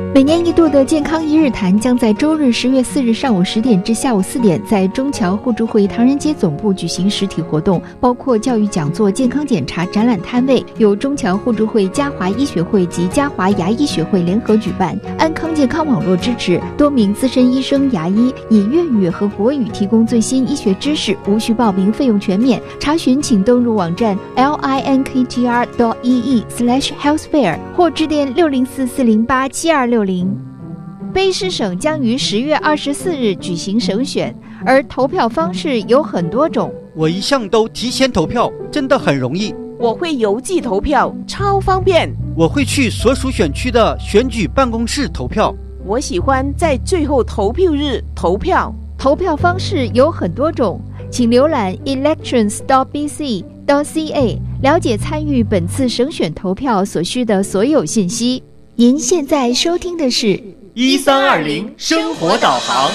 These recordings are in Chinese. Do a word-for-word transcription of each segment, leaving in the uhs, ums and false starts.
每年一度的健康一日谈将在周日十月四日上午十点至下午四点在中侨互助会唐人街总部举行实体活动，包括教育讲座、健康检查、展览摊位，由中侨互助会、嘉华医学会及嘉华牙医学会联合举办。安康健康网络支持，多名资深医生、牙医以粤语和国语提供最新医学知识，无需报名，费用全免。查询请登入网站 linktr dot ee slash healthfair 或致电六零四四零八七二六零。卑诗省将于十月二十四日举行省选，而投票方式有很多种。 我一向都提前投票，真的很容易。 我会邮寄投票，超方便。 我会去所属选区的选举办公室投票。 我喜欢在最后投票日投票。 投票方式有很多种，请浏览 elections dot b c dot c a 了解参与本次省选投票所需的所有信息。您现在收听的是一三二零生活导航。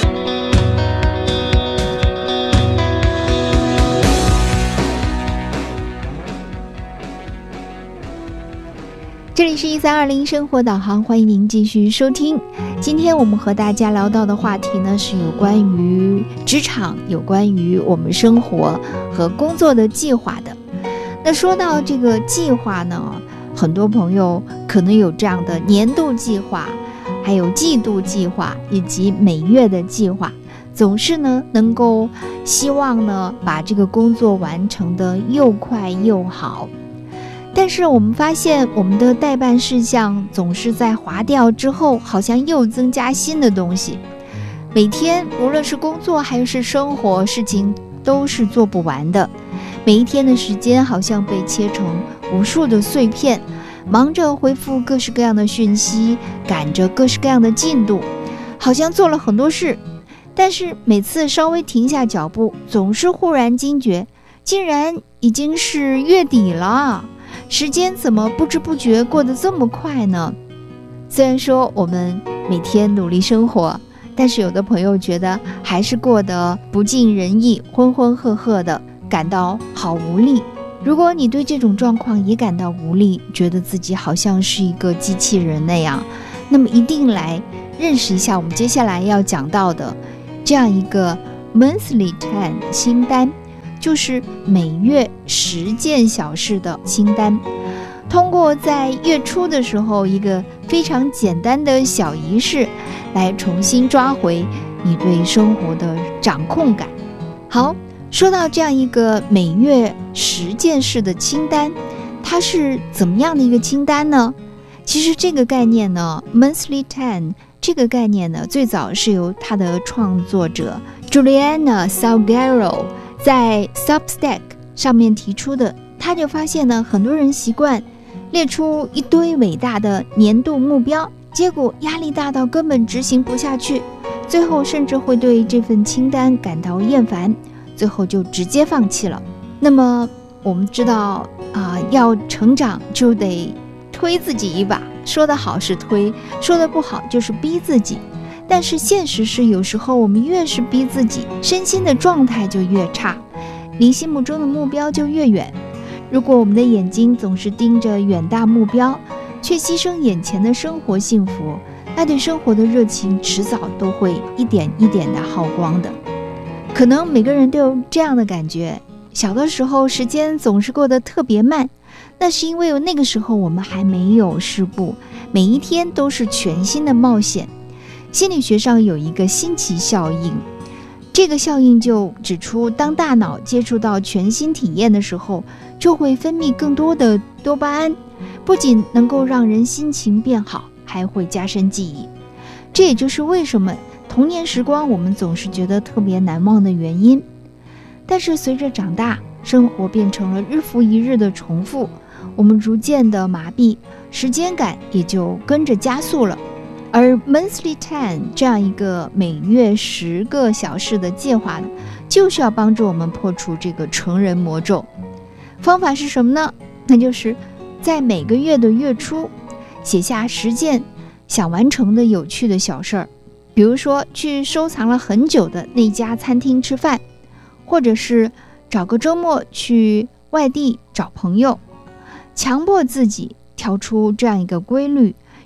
这里是一三二零生活导航，欢迎您继续收听。今天我们和大家聊到的话题呢，是有关于职场，有关于我们生活和工作的计划的。那说到这个计划呢，很多朋友可能有这样的年度计划，还有季度计划以及每月的计划，总是呢能够希望呢把这个工作完成的又快又好。但是我们发现我们的待办事项总是在划掉之后，好像又增加新的东西。每天无论是工作还是生活，事情都是做不完的。每一天的时间好像被切成无数的碎片，忙着回复各式各样的讯息，赶着各式各样的进度，好像做了很多事，但是每次稍微停下脚步，总是忽然惊觉，竟然已经是月底了，时间怎么不知不觉过得这么快呢？虽然说我们每天努力生活，但是有的朋友觉得还是过得不尽人意，浑浑噩噩的，感到好无力。如果你对这种状况也感到无力，觉得自己好像是一个机器人那样，那么一定来认识一下我们接下来要讲到的这样一个 monthly plan 清单，就是每月十件小事的清单。通过在月初的时候一个非常简单的小仪式，来重新抓回你对生活的掌控感。好，说到这样一个每月十件事的清单，它是怎么样的一个清单呢？其实这个概念呢 monthly plan 这个概念呢，最早是由它的创作者 Juliana Salguero 在 Substack 上面提出的。他就发现呢，很多人习惯列出一堆伟大的年度目标，结果压力大到根本执行不下去，最后甚至会对这份清单感到厌烦，最后就直接放弃了。那么我们知道啊、呃，要成长就得推自己一把，说得好是推，说得不好就是逼自己。但是现实是，有时候我们越是逼自己，身心的状态就越差，离心目中的目标就越远。如果我们的眼睛总是盯着远大目标，却牺牲眼前的生活幸福，那对生活的热情迟早都会一点一点的耗光的。可能每个人都有这样的感觉，小的时候时间总是过得特别慢，那是因为那个时候我们还没有世故，每一天都是全新的冒险。心理学上有一个新奇效应，这个效应就指出，当大脑接触到全新体验的时候，就会分泌更多的多巴胺，不仅能够让人心情变好，还会加深记忆。这也就是为什么童年时光我们总是觉得特别难忘的原因。但是随着长大，生活变成了日复一日的重复，我们逐渐的麻痹，时间感也就跟着加速了。而 monthly plan 这样一个每月十个小时的计划呢，就是要帮助我们破除这个成人魔咒。方法是什么呢？那就是在每个月的月初写下十件想完成的有趣的小事儿，比如说去收藏了很久的那家餐厅吃饭，或者是找个周末去外地找朋友，强迫自己挑出这样一个规律，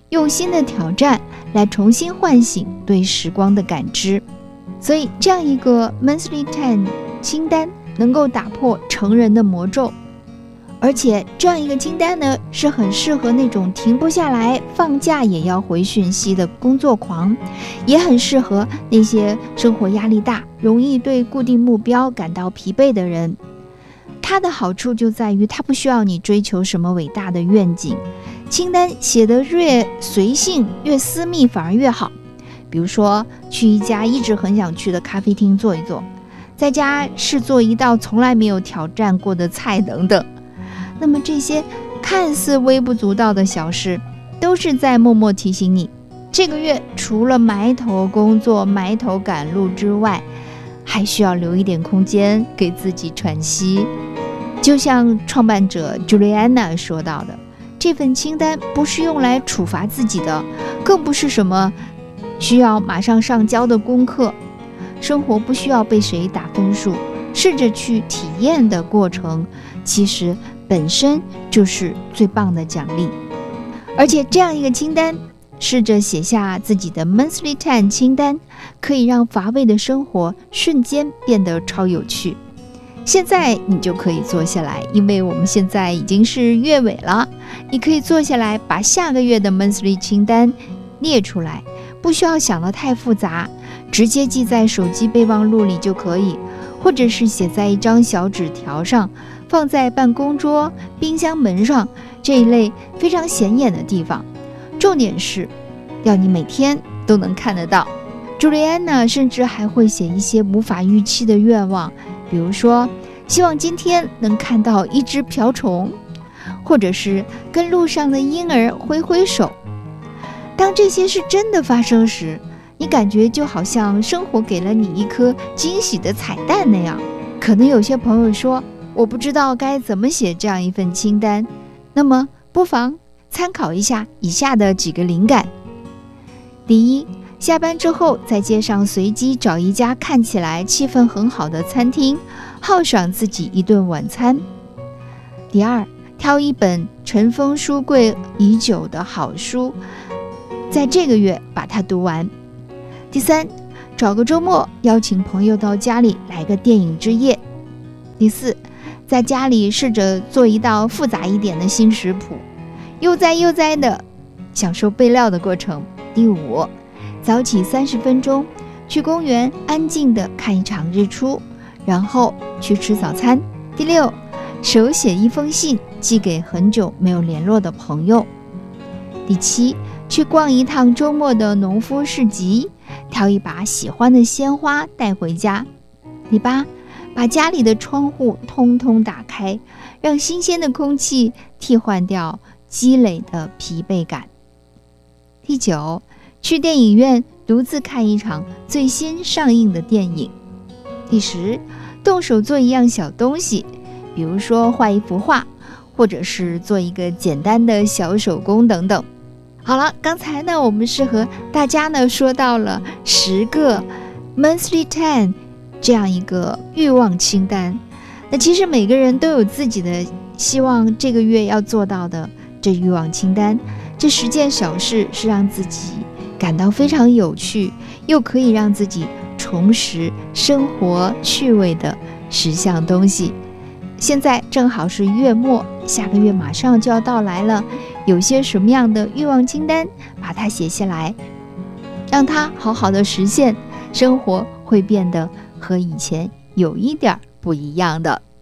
用新的挑战来重新唤醒对时光的感知。所以这样一个 monthly ten 清单能够打破成人的魔咒，而且这样一个清单呢，是很适合那种停不下来放假也要回讯息的工作狂，也很适合那些生活压力大容易对固定目标感到疲惫的人。它的好处就在于它不需要你追求什么伟大的愿景，清单写得越随性越私密反而越好。比如说去一家一直很想去的咖啡厅坐一坐，在家试做一道从来没有挑战过的菜等等。那么这些看似微不足道的小事，都是在默默提醒你，这个月除了埋头工作埋头赶路之外，还需要留一点空间给自己喘息。就像创办者 Juliana 说到的，这份清单不是用来处罚自己的，更不是什么需要马上上交的功课。生活不需要被谁打分数，试着去体验的过程，其实本身就是最棒的奖励。而且这样一个清单，试着写下自己的 monthly ten 清单，可以让乏味的生活瞬间变得超有趣。现在你就可以坐下来，因为我们现在已经是月尾了，你可以坐下来把下个月的 monthly 清单列出来，不需要想得太复杂，直接记在手机备忘录里就可以，或者是写在一张小纸条上，放在办公桌、冰箱门上这一类非常显眼的地方。重点是要你每天都能看得到。朱莉安娜甚至还会写一些无法预期的愿望，比如说希望今天能看到一只瓢虫，或者是跟路上的婴儿挥挥手。当这些是真的发生时，你感觉就好像生活给了你一颗惊喜的彩蛋那样。可能有些朋友说，我不知道该怎么写这样一份清单，那么不妨参考一下以下的几个灵感。第一，下班之后在街上随机找一家看起来气氛很好的餐厅，犒赏自己一顿晚餐。第二，挑一本尘封书柜已久的好书，在这个月把它读完。第三，找个周末邀请朋友到家里来个电影之夜。第四，在家里试着做一道复杂一点的新食谱，悠哉悠哉的享受备料的过程。第五，早起三十分钟去公园安静的看一场日出，然后去吃早餐。第六，手写一封信寄给很久没有联络的朋友。第七，去逛一趟周末的农夫市集，挑一把喜欢的鲜花带回家。第八，把家里的窗户通通打开，让新鲜的空气替换掉积累的疲惫感。第九，去电影院独自看一场最新上映的电影。第十，动手做一样小东西，比如说画一幅画，或者是做一个简单的小手工等等。好了，刚才呢，我们是和大家呢说到了十个 monthly ten 这样一个欲望清单。那其实每个人都有自己的希望这个月要做到的这欲望清单，这十件小事是让自己感到非常有趣，又可以让自己重拾生活趣味的十项东西。现在正好是月末，下个月马上就要到来了，有些什么样的欲望清单，把它写下来，让它好好的实现，生活会变得和以前有一点不一样的。